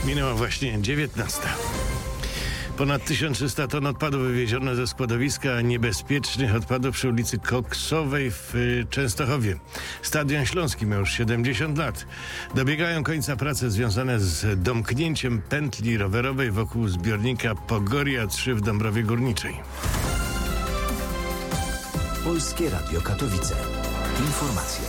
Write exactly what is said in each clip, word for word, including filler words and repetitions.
Minęła właśnie dziewiętnasta. Ponad tysiąc trzysta ton odpadów wywieziono ze składowiska niebezpiecznych odpadów przy ulicy Koksowej w Częstochowie. Stadion Śląski ma już siedemdziesiąt lat. Dobiegają końca prace związane z domknięciem pętli rowerowej wokół zbiornika Pogoria trzy w Dąbrowie Górniczej. Polskie Radio Katowice. Informacje.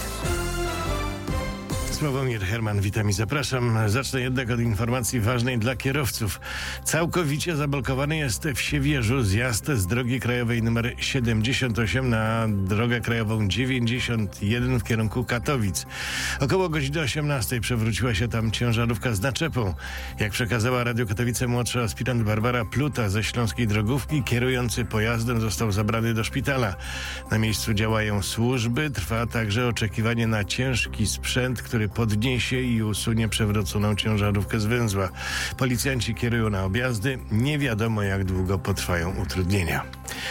Sławomir Herman, witam i zapraszam. Zacznę jednak od informacji ważnej dla kierowców. Całkowicie zablokowany jest w Siewierzu zjazd z drogi krajowej nr siedemdziesiąt osiem na drogę krajową dziewięćdziesiąt jeden w kierunku Katowic. Około godziny osiemnastej przewróciła się tam ciężarówka z naczepą. Jak przekazała Radio Katowice młodsza aspirant Barbara Pluta ze Śląskiej Drogówki, kierujący pojazdem został zabrany do szpitala. Na miejscu działają służby, trwa także oczekiwanie na ciężki sprzęt, który podniesie i usunie przewróconą ciężarówkę z węzła. Policjanci kierują na objazdy. Nie wiadomo, jak długo potrwają utrudnienia.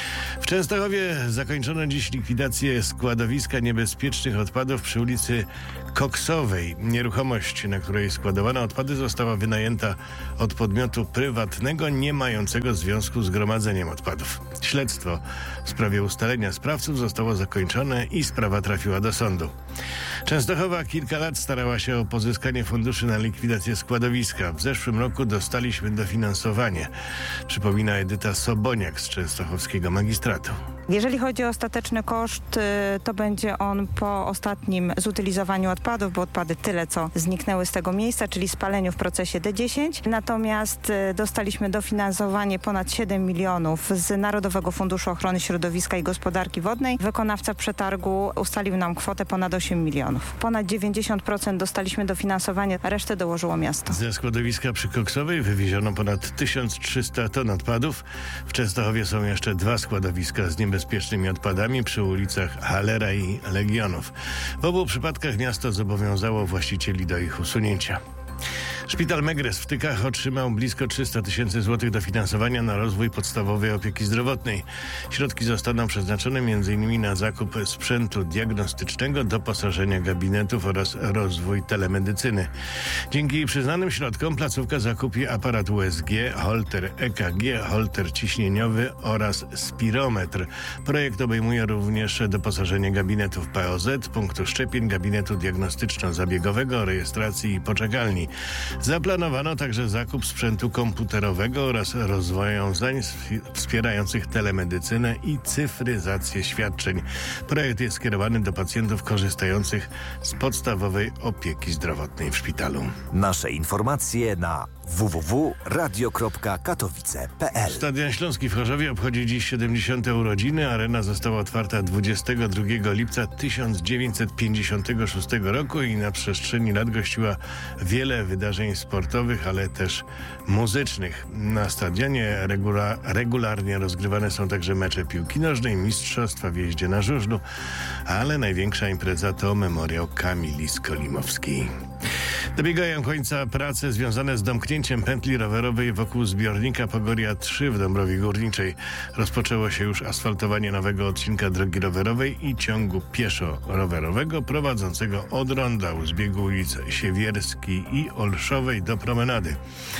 W Częstochowie zakończono dziś likwidację składowiska niebezpiecznych odpadów przy ulicy Koksowej. Nieruchomość, na której składowano odpady, została wynajęta od podmiotu prywatnego nie mającego związku z gromadzeniem odpadów. Śledztwo w sprawie ustalenia sprawców zostało zakończone i sprawa trafiła do sądu. Częstochowa kilka lat starała się o pozyskanie funduszy na likwidację składowiska. W zeszłym roku dostaliśmy dofinansowanie, przypomina Edyta Soboniak z częstochowskiego magistratu. Jeżeli chodzi o ostateczny koszt, to będzie on po ostatnim zutylizowaniu odpadów, bo odpady tyle, co zniknęły z tego miejsca, czyli spaleniu w procesie D dziesięć. Natomiast dostaliśmy dofinansowanie ponad siedem milionów z Narodowego Funduszu Ochrony Środowiska i Gospodarki Wodnej. Wykonawca przetargu ustalił nam kwotę ponad osiem milionów. Ponad dziewięćdziesiąt procent dostaliśmy dofinansowanie, resztę dołożyło miasto. Ze składowiska przy Koksowej wywieziono ponad tysiąc trzysta ton odpadów. W Częstochowie są jeszcze dwa składowiska z niebezpiecznymi odpadami przy ulicach Halera i Legionów. W obu przypadkach miasto zobowiązało właścicieli do ich usunięcia. Szpital Megrez w Tykach otrzymał blisko trzysta tysięcy złotych dofinansowania na rozwój podstawowej opieki zdrowotnej. Środki zostaną przeznaczone między innymi na zakup sprzętu diagnostycznego, doposażenia gabinetów oraz rozwój telemedycyny. Dzięki przyznanym środkom placówka zakupi aparat U S G, holter E K G, holter ciśnieniowy oraz spirometr. Projekt obejmuje również doposażenie gabinetów P O Z, punktu szczepień, gabinetu diagnostyczno-zabiegowego, rejestracji i poczekalni. Zaplanowano także zakup sprzętu komputerowego oraz rozwiązań wspierających telemedycynę i cyfryzację świadczeń. Projekt jest skierowany do pacjentów korzystających z podstawowej opieki zdrowotnej w szpitalu. Nasze informacje na w w w kropka radio kropka katowice kropka p l. Stadion Śląski w Chorzowie obchodzi dziś siedemdziesiąte urodziny. Arena została otwarta dwudziestego drugiego lipca tysiąc dziewięćset pięćdziesiątego szóstego roku i na przestrzeni lat gościła wiele wydarzeń sportowych, ale też muzycznych. Na stadionie regula- regularnie rozgrywane są także mecze piłki nożnej, mistrzostwa w jeździe na żużlu, ale największa impreza to memoriał Kamili Skolimowskiej. Dobiegają końca prace związane z domknięciem pętli rowerowej wokół zbiornika Pogoria trzy w Dąbrowie Górniczej. Rozpoczęło się już asfaltowanie nowego odcinka drogi rowerowej i ciągu pieszo-rowerowego prowadzącego od ronda u zbiegu ulic Siewierskiej i Olszowej do promenady.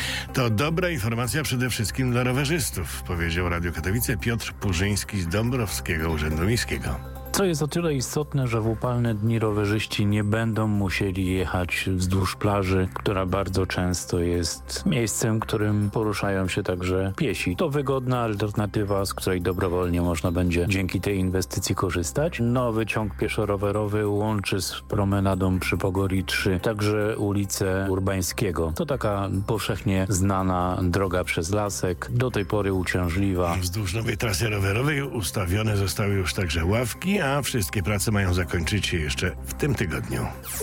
To dobra informacja przede wszystkim dla rowerzystów, powiedział Radio Katowice Piotr Purzyński z Dąbrowskiego Urzędu Miejskiego. Co jest o tyle istotne, że w upalne dni rowerzyści nie będą musieli jechać wzdłuż plaży, która bardzo często jest miejscem, którym poruszają się także piesi. To wygodna alternatywa, z której dobrowolnie można będzie dzięki tej inwestycji korzystać. Nowy ciąg pieszo-rowerowy łączy z promenadą przy Pogorii trzy także ulicę Urbańskiego. To taka powszechnie znana droga przez lasek, do tej pory uciążliwa. Wzdłuż nowej trasy rowerowej ustawione zostały już także ławki, a wszystkie prace mają zakończyć się jeszcze w tym tygodniu.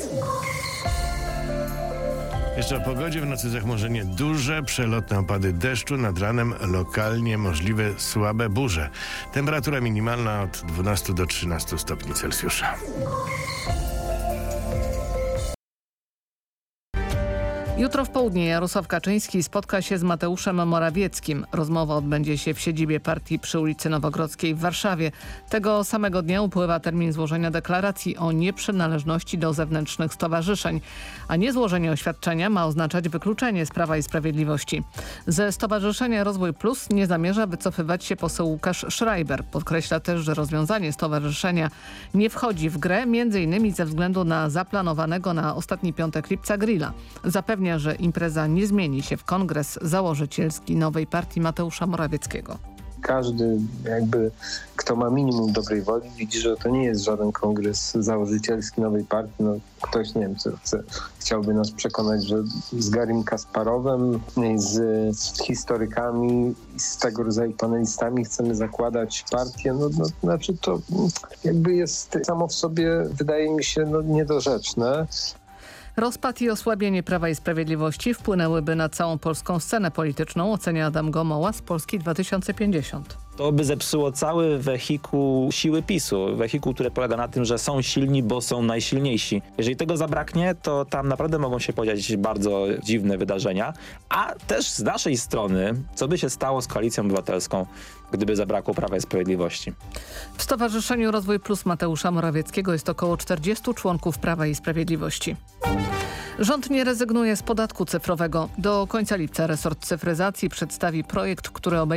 Jeszcze o pogodzie. W nocy zachmurzenie duże, przelotne opady deszczu, nad ranem lokalnie możliwe słabe burze. Temperatura minimalna od dwunastu do trzynastu stopni Celsjusza. Jutro w południe Jarosław Kaczyński spotka się z Mateuszem Morawieckim. Rozmowa odbędzie się w siedzibie partii przy ulicy Nowogrodzkiej w Warszawie. Tego samego dnia upływa termin złożenia deklaracji o nieprzynależności do zewnętrznych stowarzyszeń, a niezłożenie oświadczenia ma oznaczać wykluczenie z Prawa i Sprawiedliwości. Ze Stowarzyszenia Rozwój Plus nie zamierza wycofywać się poseł Łukasz Schreiber. Podkreśla też, że rozwiązanie stowarzyszenia nie wchodzi w grę, między innymi ze względu na zaplanowanego na ostatni piątek lipca grilla. Zapewnia, że impreza nie zmieni się w kongres założycielski nowej partii Mateusza Morawieckiego. Każdy jakby, kto ma minimum dobrej woli, widzi, że to nie jest żaden kongres założycielski nowej partii. No, ktoś, nie wiem, co chce, chciałby nas przekonać, że z Garim Kasparowem, z historykami, z tego rodzaju panelistami chcemy zakładać partię. No, no, znaczy to jakby jest samo w sobie, wydaje mi się, no, niedorzeczne. Rozpad i osłabienie Prawa i Sprawiedliwości wpłynęłyby na całą polską scenę polityczną, ocenia Adam Gomoła z Polski dwa tysiące pięćdziesiąt. To by zepsuło cały wehikuł siły PiSu. Wehikuł, który polega na tym, że są silni, bo są najsilniejsi. Jeżeli tego zabraknie, to tam naprawdę mogą się podziać bardzo dziwne wydarzenia. A też z naszej strony, co by się stało z Koalicją Obywatelską, gdyby zabrakło Prawa i Sprawiedliwości? W Stowarzyszeniu Rozwój Plus Mateusza Morawieckiego jest około czterdziestu członków Prawa i Sprawiedliwości. Rząd nie rezygnuje z podatku cyfrowego. Do końca lipca resort cyfryzacji przedstawi projekt, który obejmie